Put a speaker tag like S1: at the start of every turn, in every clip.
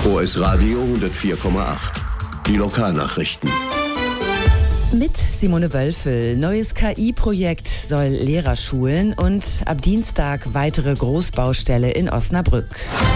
S1: OS Radio 104,8. Die Lokalnachrichten.
S2: Mit Simone Wölfel. Neues KI-Projekt soll Lehrer schulen und ab Dienstag weitere Großbaustelle in Osnabrück.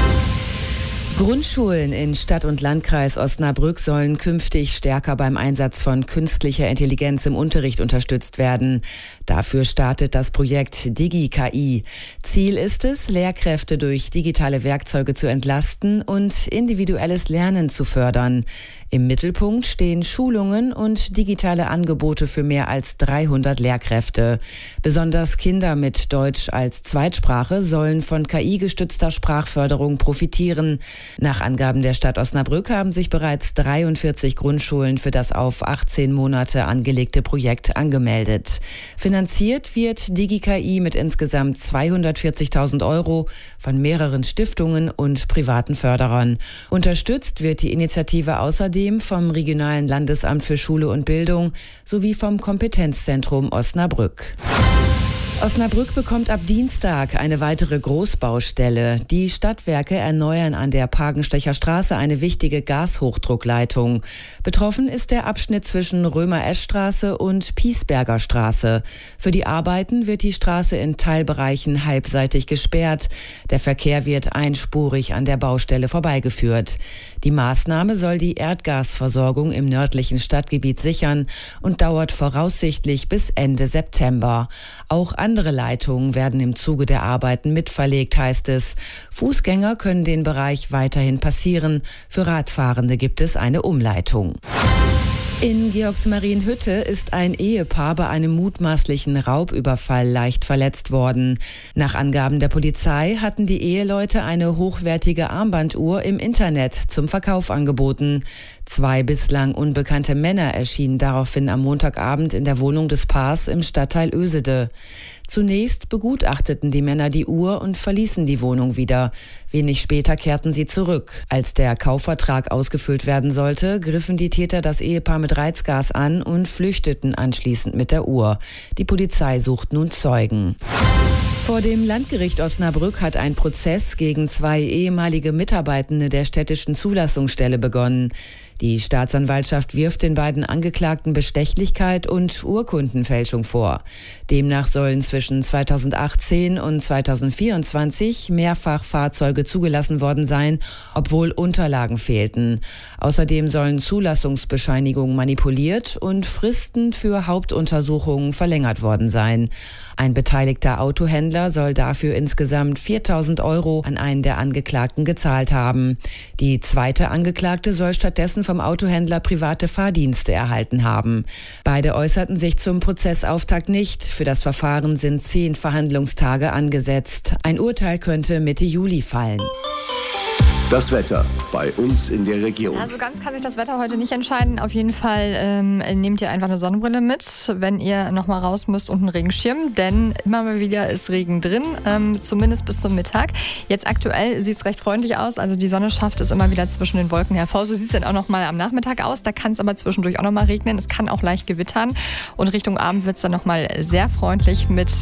S2: Grundschulen in Stadt- und Landkreis Osnabrück sollen künftig stärker beim Einsatz von künstlicher Intelligenz im Unterricht unterstützt werden. Dafür startet das Projekt Digi-KI. Ziel ist es, Lehrkräfte durch digitale Werkzeuge zu entlasten und individuelles Lernen zu fördern. Im Mittelpunkt stehen Schulungen und digitale Angebote für mehr als 300 Lehrkräfte. Besonders Kinder mit Deutsch als Zweitsprache sollen von KI-gestützter Sprachförderung profitieren. Nach Angaben der Stadt Osnabrück haben sich bereits 43 Grundschulen für das auf 18 Monate angelegte Projekt angemeldet. Finanziert wird Digi-KI mit insgesamt 240.000 € von mehreren Stiftungen und privaten Förderern. Unterstützt wird die Initiative außerdem vom Regionalen Landesamt für Schule und Bildung sowie vom Kompetenzzentrum Osnabrück. Osnabrück bekommt ab Dienstag eine weitere Großbaustelle. Die Stadtwerke erneuern an der Pagenstecher Straße eine wichtige Gashochdruckleitung. Betroffen ist der Abschnitt zwischen Römer-Esch-Straße und Piesberger Straße. Für die Arbeiten wird die Straße in Teilbereichen halbseitig gesperrt. Der Verkehr wird einspurig an der Baustelle vorbeigeführt. Die Maßnahme soll die Erdgasversorgung im nördlichen Stadtgebiet sichern und dauert voraussichtlich bis Ende September. Auch andere Leitungen werden im Zuge der Arbeiten mitverlegt, heißt es. Fußgänger können den Bereich weiterhin passieren. Für Radfahrende gibt es eine Umleitung. In Georgsmarienhütte ist ein Ehepaar bei einem mutmaßlichen Raubüberfall leicht verletzt worden. Nach Angaben der Polizei hatten die Eheleute eine hochwertige Armbanduhr im Internet zum Verkauf angeboten. 2 bislang unbekannte Männer erschienen daraufhin am Montagabend in der Wohnung des Paars im Stadtteil Oesede. Zunächst begutachteten die Männer die Uhr und verließen die Wohnung wieder. Wenig später kehrten sie zurück. Als der Kaufvertrag ausgefüllt werden sollte, griffen die Täter das Ehepaar mit Reizgas an und flüchteten anschließend mit der Uhr. Die Polizei sucht nun Zeugen. Vor dem Landgericht Osnabrück hat ein Prozess gegen 2 ehemalige Mitarbeitende der städtischen Zulassungsstelle begonnen. Die Staatsanwaltschaft wirft den beiden Angeklagten Bestechlichkeit und Urkundenfälschung vor. Demnach sollen zwischen 2018 und 2024 mehrfach Fahrzeuge zugelassen worden sein, obwohl Unterlagen fehlten. Außerdem sollen Zulassungsbescheinigungen manipuliert und Fristen für Hauptuntersuchungen verlängert worden sein. Ein beteiligter Autohändler soll dafür insgesamt 4.000 € an einen der Angeklagten gezahlt haben. Die zweite Angeklagte soll stattdessen vom Autohändler private Fahrdienste erhalten haben. Beide äußerten sich zum Prozessauftakt nicht. Für das Verfahren sind 10 Verhandlungstage angesetzt. Ein Urteil könnte Mitte Juli fallen.
S1: Das Wetter bei uns in der Region.
S3: Also ganz kann sich das Wetter heute nicht entscheiden. Auf jeden Fall nehmt ihr einfach eine Sonnenbrille mit, wenn ihr noch mal raus müsst, und einen Regenschirm, denn immer mal wieder ist Regen drin, zumindest bis zum Mittag. Jetzt aktuell sieht es recht freundlich aus, also die Sonne schafft es immer wieder zwischen den Wolken hervor. So sieht es dann auch noch mal am Nachmittag aus. Da kann es aber zwischendurch auch noch mal regnen. Es kann auch leicht gewittern und Richtung Abend wird es dann noch mal sehr freundlich mit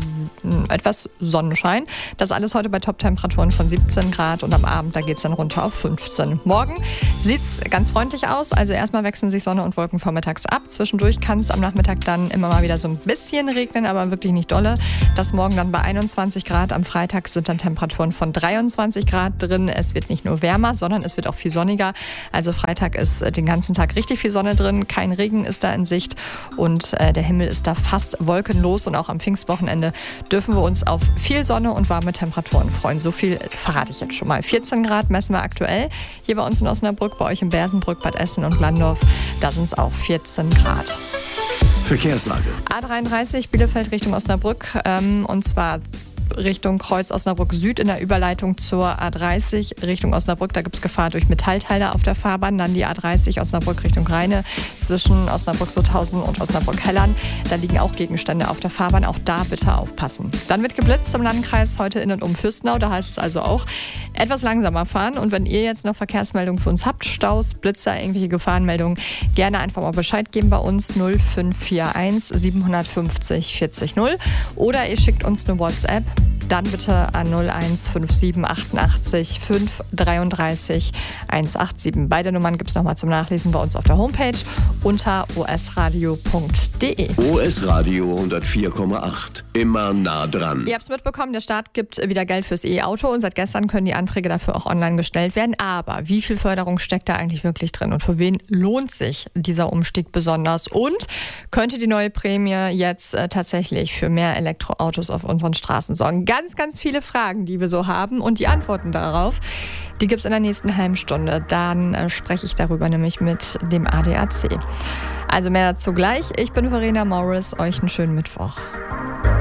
S3: etwas Sonnenschein. Das alles heute bei Top-Temperaturen von 17 Grad und am Abend, da geht es dann runter auf 15. Morgen sieht es ganz freundlich aus. Also erstmal wechseln sich Sonne und Wolken vormittags ab. Zwischendurch kann es am Nachmittag dann immer mal wieder so ein bisschen regnen, aber wirklich nicht dolle. Das morgen dann bei 21 Grad. Am Freitag sind dann Temperaturen von 23 Grad drin. Es wird nicht nur wärmer, sondern es wird auch viel sonniger. Also Freitag ist den ganzen Tag richtig viel Sonne drin. Kein Regen ist da in Sicht und der Himmel ist da fast wolkenlos. Und auch am Pfingstwochenende dürfen wir uns auf viel Sonne und warme Temperaturen freuen. So viel verrate ich jetzt schon mal. 14 Grad messen wir aktuell hier bei uns in Osnabrück, bei euch in Bersenbrück, Bad Essen und Landorf. Da sind es auch 14 Grad.
S1: Verkehrslage.
S3: A33 Bielefeld Richtung Osnabrück und zwar Richtung Kreuz Osnabrück Süd in der Überleitung zur A30 Richtung Osnabrück. Da gibt es Gefahr durch Metallteile auf der Fahrbahn. Dann die A30 Osnabrück Richtung Rheine zwischen Osnabrück-Sothausen und Osnabrück-Hellern. Da liegen auch Gegenstände auf der Fahrbahn. Auch da bitte aufpassen. Dann wird geblitzt im Landkreis heute in und um Fürstenau. Da heißt es also auch etwas langsamer fahren. Und wenn ihr jetzt noch Verkehrsmeldungen für uns habt, Staus, Blitzer, irgendwelche Gefahrenmeldungen, gerne einfach mal Bescheid geben bei uns 0541 750 40 0. Oder ihr schickt uns eine WhatsApp. dann bitte an 0157 88 533 187. Beide Nummern gibt es nochmal zum Nachlesen bei uns auf der Homepage unter osradio.de.
S1: OS Radio 104,8. Immer nah dran.
S3: Ihr habt es mitbekommen, der Staat gibt wieder Geld fürs E-Auto und seit gestern können die Anträge dafür auch online gestellt werden. Aber wie viel Förderung steckt da eigentlich wirklich drin und für wen lohnt sich dieser Umstieg besonders? Und könnte die neue Prämie jetzt tatsächlich für mehr Elektroautos auf unseren Straßen sorgen? Ganz, ganz viele Fragen, die wir so haben und die Antworten darauf, die gibt es in der nächsten halben Stunde. Dann spreche ich darüber nämlich mit dem ADAC. Also mehr dazu gleich. Ich bin Verena Morris, euch einen schönen Mittwoch.